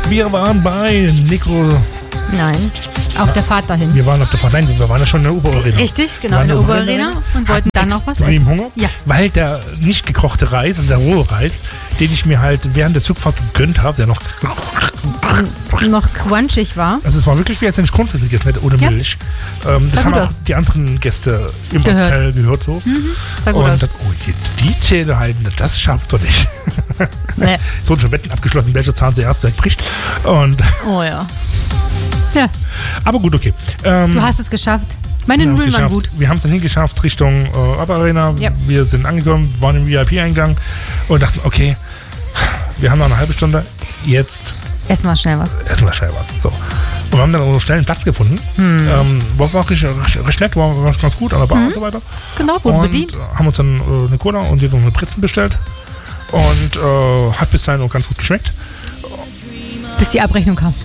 Wir waren bei Nico. Nein, auf der Fahrt dahin. Wir waren auf der Fahrt. Nein, wir waren ja schon in der Oberarena. Richtig, genau, in der Oberarena und wollten dann noch was extrem essen. Hunger, Ja. weil der nicht gekochte Reis, also der rohe Reis, den ich mir halt während der Zugfahrt gegönnt habe, der noch crunchig war. also es war wirklich wie als wenn ich Cornflakes gegessen hätte, ohne Ja. Milch. Das Sah haben gut auch aus. die anderen Gäste im Gehört. Hotel gehört so. Sah gut Und aus. dann, die Zähne halten, das schafft doch nicht. Nee. So schon Wetten abgeschlossen, welcher Zahn zuerst wegbricht. Und, Oh ja. Ja, aber gut, okay. du hast es geschafft. Meine Wir haben's Nudeln waren geschafft. gut. Wir haben es dann hingeschafft Richtung Oberarena. Ja. Wir sind angekommen, waren im VIP-Eingang und dachten, okay, wir haben noch eine halbe Stunde. Jetzt Ess mal schnell was. essen wir schnell was. So. Und wir haben dann auch schnell einen Platz gefunden. War auch recht nett, war ganz gut an der Bar und so weiter. Genau, gut Und bedient. haben uns dann eine Cola und noch eine Brezen bestellt. Und hat bis dahin auch ganz gut geschmeckt. Bis die Abrechnung kam.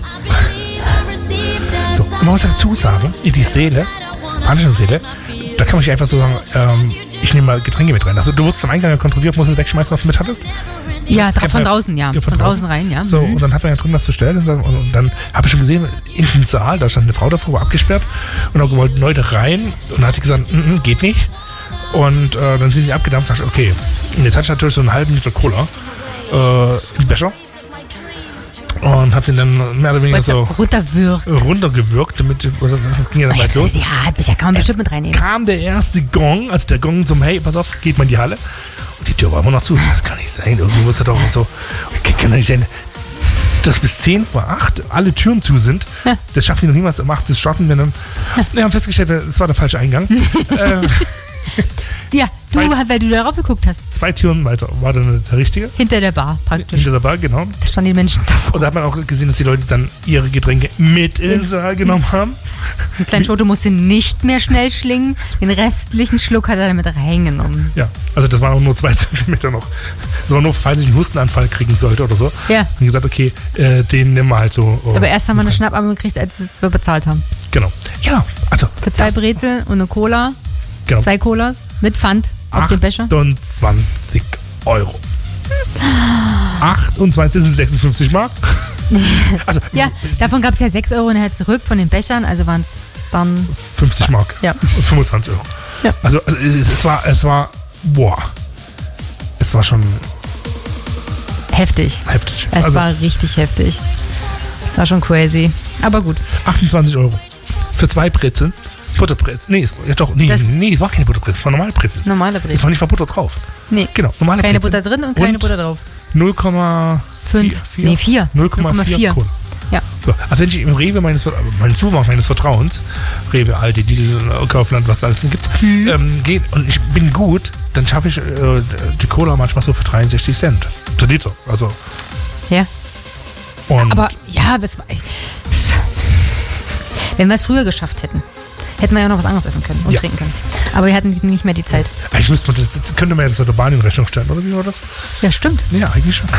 So, und man muss dazu sagen, in die Seele, Seele, da kann man nicht einfach so sagen, ich nehme mal Getränke mit rein. Also du wurdest am Eingang kontrolliert, musst du wegschmeißen, was du mit hattest. Ja, Das kennt von man- draußen, ja. Ja, Von draußen rein, ja. So, und dann hat man ja drin was bestellt und dann habe ich schon gesehen, in den Saal, da stand eine Frau davor, war abgesperrt und auch gewollt Leute rein und dann hat sie gesagt, geht nicht. Und dann sind die abgedampft und dachte, okay, und jetzt hatte ich natürlich so einen halben Liter Cola im Becher und habe den dann mehr oder weniger Weil's so runterwirkt. runtergewürgt, damit das ging ja dann bald los. Ja, Becher kann man bestimmt mit reinnehmen. Kam der erste Gong, also der Gong zum Hey, pass auf, geht mal in die Halle. Und die Tür war immer noch zu. Das kann nicht sein. Irgendwie muss er doch und so. Kann doch nicht sein, dass bis 10 vor 8 alle Türen zu sind. Ja. Das schaffen die noch niemals um 8 zu starten. Wir haben festgestellt, das war der falsche Eingang. Ja, weil du darauf geguckt hast. 2 Türen weiter war dann der richtige. Hinter der Bar praktisch. Hinter der Bar, genau. Da standen die Menschen davor. Und da hat man auch gesehen, dass die Leute dann ihre Getränke mit in den Saal genommen haben. Ein kleiner Schote musste nicht mehr schnell schlingen. Den restlichen Schluck hat er damit reingenommen. Ja, also das waren auch nur 2 Zentimeter noch. Das war nur, falls ich einen Hustenanfall kriegen sollte oder so. Ja. Und gesagt, okay, den nehmen wir halt so. Aber erst haben wir eine Schnappatmung gekriegt, als wir bezahlt haben. Genau. Ja, also. Für 2 Brezel und eine Cola. Genau. 2 Colas mit Pfand auf dem Becher. 28 Euro. 28, das sind 56 Mark. Also Ja, davon gab es ja 6 Euro nachher zurück von den Bechern, also waren es dann 50 Mark. Ja. Und 25 Euro. Ja. Also es war, boah. Es war schon heftig. heftig. Es Also war richtig heftig. Es war schon crazy. Aber gut. 28 Euro. Für 2 Brezeln. Butterbrezel. Nee, es war keine Butterbrezel, es war normale Brezel. Normale Es war Brezel. nicht mal Butter drauf. Nee, Genau, normale keine Brezel. Butter drin und keine Butter drauf. 0,4. 5. Nee, 4. 0,4 Cola. Ja. So, also wenn ich im Rewe meinen Supermarkt meines Vertrauens, Rewe, Aldi, Lidl, Kaufland, was es alles gibt, geht und ich bin gut, dann schaffe ich die Cola manchmal so für 63 Cent. Der Liter. Also. Ja. Und Aber ja, das war echt. Wenn wir es früher geschafft hätten, hätten wir ja noch was anderes essen können und Ja. trinken können. Aber wir hatten nicht mehr die Zeit. eigentlich müsste man das könnte man ja das der Bahn in Rechnung stellen, oder wie war das? Ja, stimmt. Ja, eigentlich schon.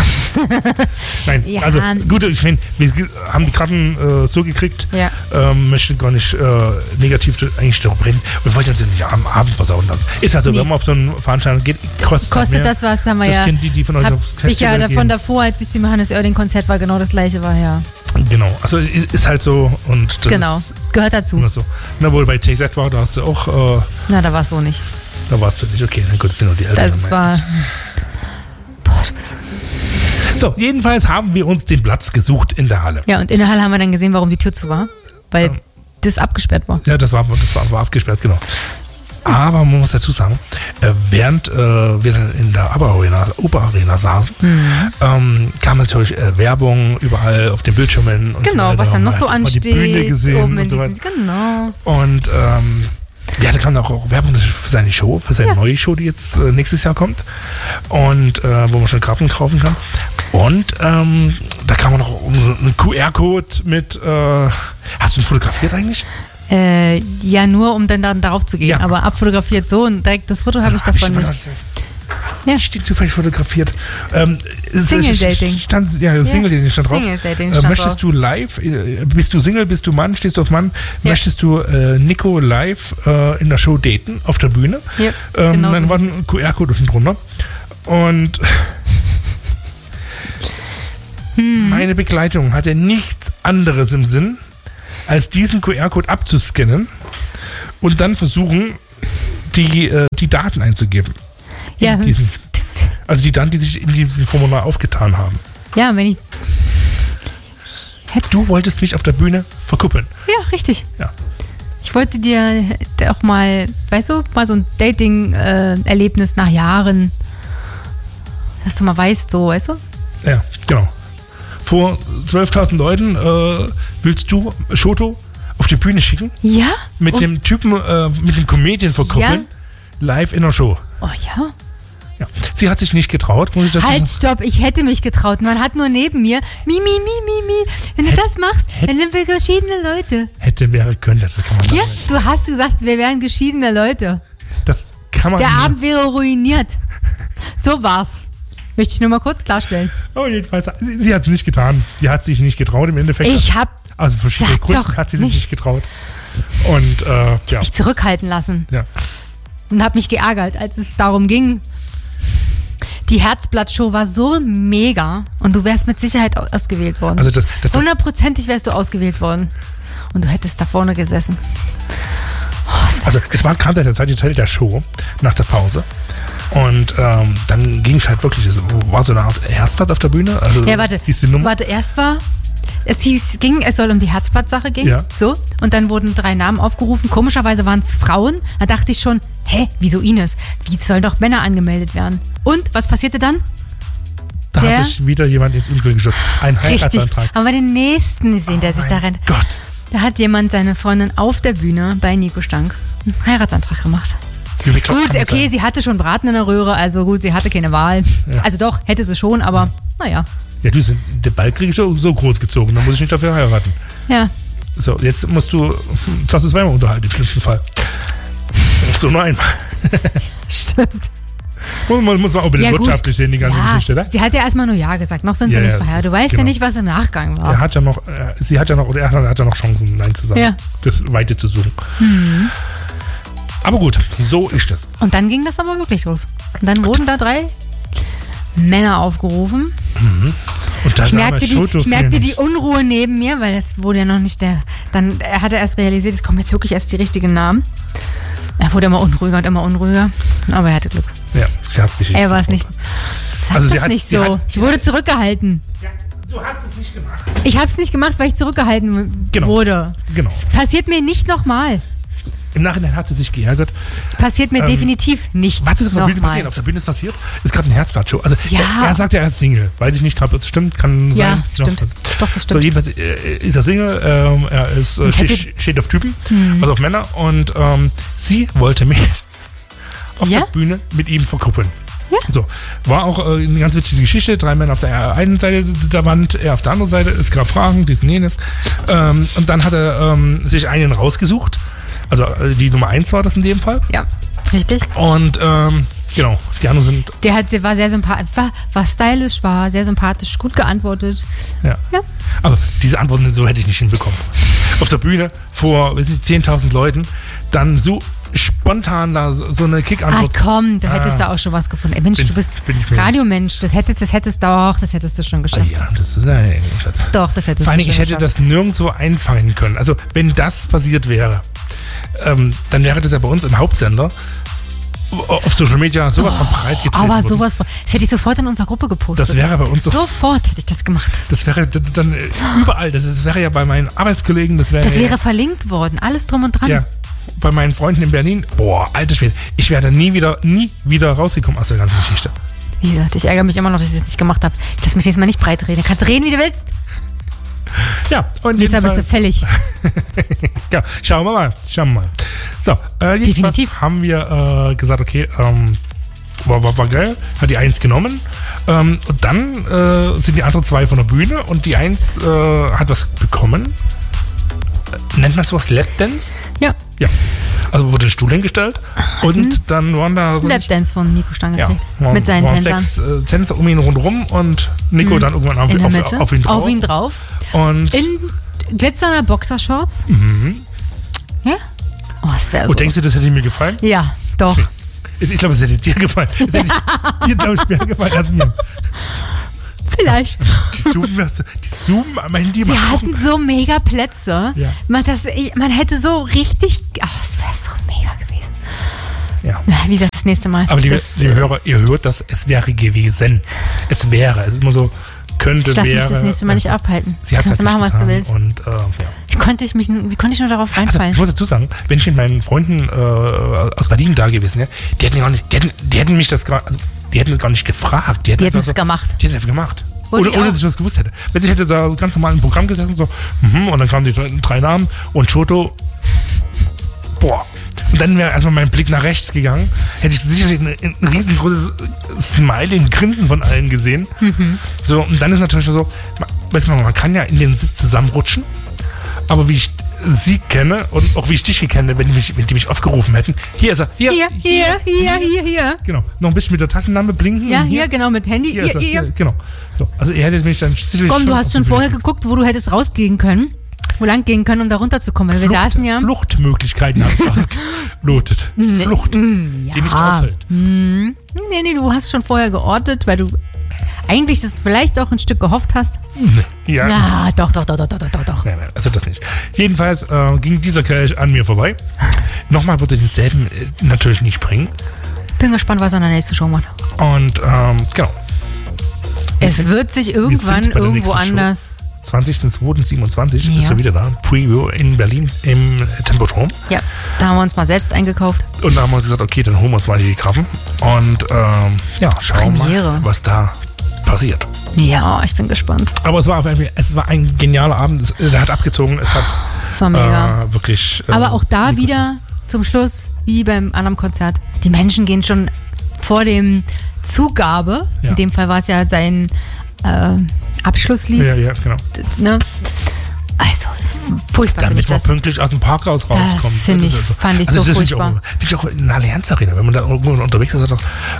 Nein, Ja. also gut, ich meine, wir haben die Karten so gekriegt, Ja. möchten gar nicht negativ eigentlich darüber reden. Wir wollten uns ja nicht am Abend versauen lassen. Ist also, Nee. wenn man auf so eine Veranstaltung geht, kostet Kostet mehr. das was, haben wir Das ja. kennen die von euch Hab aufs ich ja Festival davon gehen. davor, als ich zum Johannes Oerding-Konzert war, genau das gleiche war, ja. Genau, also ist halt so und das Genau. ist Gehört dazu. immer so. Na wohl bei TZ war, da hast du auch, Na, da war es so nicht. da warst du nicht, okay, na gut, das sind nur die Eltern. Das war. Boah, du bist. So, jedenfalls haben wir uns den Platz gesucht in der Halle. Ja, und in der Halle haben wir dann gesehen, warum die Tür zu war. Weil Ja. das abgesperrt war. Ja, das war abgesperrt, genau. Aber man muss dazu sagen, während wir dann in der Oberarena saßen, kam natürlich Werbung überall auf den Bildschirmen. Und Genau, so was dann noch so Man hat ansteht. die Bühne gesehen Oben in und so diesem, weiter. genau. Und ja, da kam auch Werbung für seine Show, für seine neue Show, die jetzt nächstes Jahr kommt. Und wo man schon Karten kaufen kann. Und da kam auch noch ein QR-Code mit, hast du ihn fotografiert eigentlich? Ja, nur um dann darauf zu gehen. Ja. Aber abfotografiert so und direkt das Foto habe ich davon nicht. Ja. Steht zufällig fotografiert. Single-Dating. Single-Dating stand drauf. Single-Dating stand Möchtest drauf. du live, bist du Single, bist du Mann, stehst du auf Mann, Ja. möchtest du Nico live in der Show daten, auf der Bühne? Ja, genau dann so war hieß ein QR-Code unten drunter. Und Meine Begleitung hatte nichts anderes im Sinn, als diesen QR-Code abzuscannen und dann versuchen, die Daten einzugeben. Ja. Also die Daten, die sich in diesem Formular aufgetan haben. Ja, wenn ich... Du wolltest mich auf der Bühne verkuppeln. Ja, richtig. Ja. Ich wollte dir auch mal, weißt du, mal so ein Dating-Erlebnis nach Jahren, dass du mal weißt, so, weißt du? Ja, genau. Vor 12.000 Leuten willst du Shoto auf die Bühne schicken? Ja. Mit dem Typen, mit dem Comedian verkuppeln? Ja. Live in der Show. Oh ja. Ja. Sie hat sich nicht getraut, muss ich das Halt, stopp, ich hätte mich getraut. Man hat nur neben mir, mi. Wenn du das machst, dann sind wir geschiedene Leute. Hätte, wäre, könnte, das kann man Ja, nicht. du hast gesagt, wir wären geschiedene Leute. Das kann man Der nicht. Abend wäre ruiniert. So war's. Möchte ich nur mal kurz klarstellen. Oh, jedenfalls, sie hat es nicht getan. Sie hat sich nicht getraut im Endeffekt. Also verschiedene Gründe hat sie sich nicht getraut. Und, ja. Mich zurückhalten lassen. Ja. Und habe mich geärgert, als es darum ging. Die Herzblatt-Show war so mega und du wärst mit Sicherheit ausgewählt worden. Also das 100%ig wärst du ausgewählt worden. Und du hättest da vorne gesessen. Also es kam der zweite Teil der Show nach der Pause. Und dann ging es halt wirklich, es war so eine Art Herzblatt auf der Bühne. Also ja, warte, erst war... Es soll um die Herzblatt-Sache gehen. Ja. So. Und dann wurden 3 Namen aufgerufen. Komischerweise waren es Frauen. Da dachte ich schon, wieso Ines? Wie sollen doch Männer angemeldet werden? Und was passierte dann? Da hat sich wieder jemand ins Unglück gestürzt. Ein Heiratsantrag. Richtig. Haben wir den nächsten gesehen, der sich da rennt. Gott. Da hat jemand seine Freundin auf der Bühne bei Nico Stank einen Heiratsantrag gemacht. Gut, okay, sie hatte schon Braten in der Röhre, also gut, sie hatte keine Wahl. Ja. Also doch, hätte sie schon, aber naja. Ja, den Ball kriege ich so groß gezogen, dann muss ich nicht dafür heiraten. Ja. So, jetzt hast du zweimal unterhalten, im schlimmsten Fall. So nur einmal. Stimmt. Man muss auch ein bisschen wirtschaftlich sehen, die ganze Geschichte, oder? Sie hat ja erstmal nur Ja gesagt, noch sind sie nicht verheiratet. Du weißt ja nicht, was im Nachgang war. Er hat ja noch Chancen, Nein zu sagen. Ja. Das Weite zu suchen. Mhm. Aber gut, so ist das. Und dann ging das aber wirklich los. Und dann wurden da 3 Männer aufgerufen. Mhm. Und ich merkte die Unruhe neben mir, weil es wurde ja noch nicht dann hat er erst realisiert, es kommen jetzt wirklich erst die richtigen Namen. Er wurde immer unruhiger und immer unruhiger, aber er hatte Glück. Ja, sie hat es nicht. Er war es nicht. Ich wurde zurückgehalten. Ja, du hast es nicht gemacht. Ich habe es nicht gemacht, weil ich zurückgehalten wurde. Genau. Es passiert mir nicht nochmal. Im Nachhinein hat sie sich geärgert. Es passiert mir definitiv nicht. Was ist auf der Bühne passiert? Auf der Bühne ist passiert, ist gerade ein Herzblatt-Show. Also er sagt ja, er ist Single. Weiß ich nicht, ob das stimmt, kann sein. Ja, stimmt. Doch, das stimmt. So, jedenfalls ist er Single, er ist steht auf Typen, also auf Männer. Und sie wollte mich auf der Bühne mit ihm verkuppeln. Ja. So, war auch eine ganz witzige Geschichte. 3 Männer auf der einen Seite der Wand, er auf der anderen Seite. Es gab Fragen, dies und jenes. Und dann hat er sich einen rausgesucht. Also die Nummer 1 war das in dem Fall. Ja, richtig. Und genau, die anderen sind... Der war sehr sympathisch, war stylisch, war sehr sympathisch, gut geantwortet. Ja. Aber diese Antworten, so hätte ich nicht hinbekommen. Auf der Bühne vor 10.000 Leuten, dann so spontan da so eine Kick-Antwort. Komm, du hättest da auch schon was gefunden. Ey, Mensch, du bist Radiomensch, das hättest du schon geschafft. Ja, das ist ja Schatz. Doch, das hättest du schon geschafft. Vor allem, ich hätte das nirgendwo einfangen können. Also, wenn das passiert wäre, dann wäre das ja bei uns im Hauptsender auf Social Media sowas von breit getreten. Aber sowas von. Das hätte ich sofort in unserer Gruppe gepostet. Das wäre bei uns sofort hätte ich das gemacht. Das wäre dann überall. Das wäre ja bei meinen Arbeitskollegen. Das wäre verlinkt worden. Alles drum und dran. Ja. Bei meinen Freunden in Berlin. Boah, alter Schwede. Ich wäre nie wieder rausgekommen aus der ganzen Geschichte. Wie gesagt, ich ärgere mich immer noch, dass ich das nicht gemacht habe. Ich lasse mich jetzt mal nicht breit reden. Du kannst reden, wie du willst. Ja, und Lisa, bist du fällig. Ja, schauen wir mal. So, definitiv haben wir gesagt, okay, war geil, hat die 1 genommen. Und dann sind die anderen 2 von der Bühne und die 1 hat was bekommen. Nennt man sowas Lapdance? Ja. Also wurde ein Stuhl hingestellt und dann waren da... Lapdance von Nico Stange gekriegt. Mit seinen Tänzern. 6 Tänzer um ihn rundherum und Nico dann irgendwann auf ihn drauf. Auf ihn drauf. Und in glitzernder Boxershorts. Mhm. Ja? Oh, das wäre so. Und denkst du, das hätte mir gefallen? Ja, doch. Ich glaube, es hätte dir gefallen. Es hätte dir, glaube ich, mehr gefallen als mir. Vielleicht. Die zoomen am Handy. Wir hatten so mega Plätze. Ja. Man hätte so richtig... Ach, das wäre so mega gewesen. Ja. Wie das nächste Mal? Aber liebe Hörer, ihr hört das, es wäre gewesen. Es wäre. Es ist immer so, könnte, ich lasse wäre. mich das nächste Mal nicht abhalten. Sie kannst du machen, was du willst. Und, Wie konnte ich nur darauf reinfallen? Also, ich muss dazu sagen, wenn ich mit meinen Freunden aus Berlin da gewesen wäre, die hätten mich das gar nicht gefragt. Die hätten es gemacht. Die hätten es gemacht. Ohne dass ich was gewusst hätte. Wenn ich hätte da ganz normal im Programm gesessen und so, und dann kamen die 3 Namen und Choto, boah. Und dann wäre erstmal mein Blick nach rechts gegangen, hätte ich sicherlich ein riesengroßes Smiley, ein Grinsen von allen gesehen. So, und dann ist natürlich so, man kann ja in den Sitz zusammenrutschen, aber wie ich sie kenne und auch wie ich dich kenne, wenn die mich aufgerufen hätten. Hier ist er. Hier. Genau. Noch ein bisschen mit der Taschenlampe blinken. Ja, hier, genau, mit Handy. Hier. Genau. So, also ihr hättet mich dann sicherlich... Komm, du hast schon vorher geguckt, wo du hättest rausgehen können. Wo lang gehen können, um da runterzukommen. Weil wir saßen ja... Fluchtmöglichkeiten habe ich ausgelotet. Flucht, die nicht auffällt. Nee, du hast schon vorher geortet, weil du eigentlich das vielleicht auch ein Stück gehofft hast. Ja, doch. Nein, also das nicht. Jedenfalls ging dieser Kelch an mir vorbei. Nochmal würde denselben natürlich nicht bringen. Bin gespannt, was er in der nächsten Show macht. Und genau. Es wird sich irgendwann irgendwo anders... 20.02.27 ist er wieder da. Preview in Berlin im Tempodrom. Ja, da haben wir uns mal selbst eingekauft. Und da haben wir uns gesagt, okay, dann holen wir uns mal die Krabben. Und schauen mal, was da passiert. Ja, ich bin gespannt. Aber es war ein genialer Abend. Der hat abgezogen. Es war mega. Wirklich. Aber auch da wieder zum Schluss, wie beim anderen Konzert, die Menschen gehen schon vor dem Zugabe. Ja. In dem Fall war es ja sein Abschlusslied. Ja, genau. Ne? Also, furchtbar. Damit man pünktlich aus dem Parkhaus rauskommt. Das fand ich so furchtbar. Finde ich auch in der Allianz Arena, wenn man da irgendwo unterwegs ist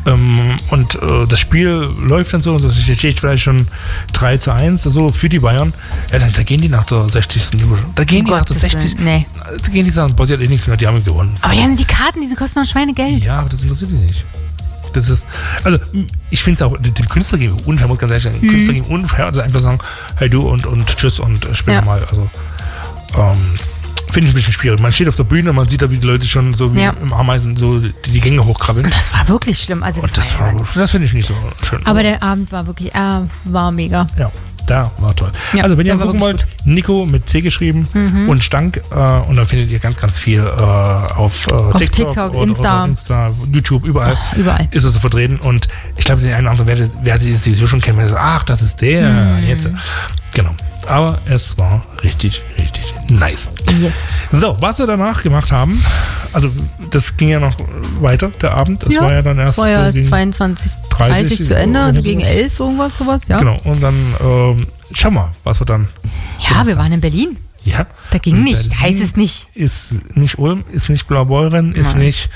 und das Spiel läuft dann so und das steht vielleicht schon 3-1 so für die Bayern, ja, da gehen die nach der 60. Minute. Da gehen die nach der 60. Nee. Da gehen die sagen, passiert nichts mehr, die haben gewonnen. Aber die haben die Karten, die kosten noch Schweinegeld. Ja, aber das interessiert die nicht. Das ist, also ich finde es auch dem Künstler gegenüber unfair, muss ganz ehrlich sagen, Künstler gegenüber unfair, also einfach sagen, hey du und tschüss und spiel mal. Also finde ich ein bisschen schwierig. Man steht auf der Bühne, man sieht da, wie die Leute schon so wie im Ameisen so die Gänge hochkrabbeln. Und das war wirklich schlimm. Also das finde ich nicht so schön. Aber der Abend war wirklich, war mega. Ja. Da war toll. Ja, also wenn ihr gucken wollt, Nico mit C geschrieben und Stank und dann findet ihr ganz, ganz viel auf TikTok Insta, YouTube, überall ist es so vertreten und ich glaube, der eine oder andere werdet ihr sowieso schon kennen, weil ihr sagt, ach, das ist der jetzt. Genau. Aber es war richtig, richtig nice. Yes. So, was wir danach gemacht haben, also das ging ja noch weiter, der Abend. Das war ja dann erst. War ja 22:30 zu Ende, gegen 11 sowas, ja. Genau, und dann schau mal, was wir dann. Ja, wir waren in Berlin. Ja. Da ging nicht, heißt es nicht. Ist nicht Ulm, ist nicht Blaubeuren, ist nicht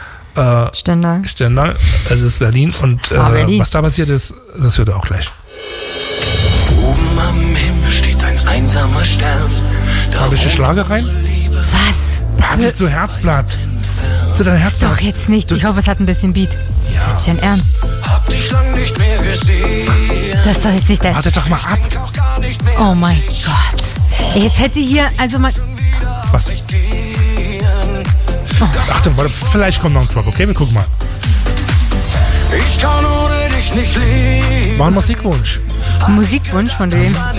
Stendal. Es ist Berlin und Berlin. Was da passiert ist, das hört ihr auch gleich. Oben am Himmel steht ein einsamer Stern. Habe ich die Schlager rein? Was? So Herzblatt. So dein Herzblatt. Doch jetzt nicht. Ich hoffe, es hat ein bisschen Beat. Ja. Das ist dein Ernst. Hab dich lang nicht mehr gesehen. Das ist doch jetzt nicht dein... Warte doch mal ab. Oh mein Gott. Jetzt hätte hier, also mal... Was? Oh. Achtung, warte, vielleicht kommt noch ein Drop, okay? Wir gucken mal. Ich kann ohne dich nicht leben. War ein Musikwunsch. Musikwunsch von wem?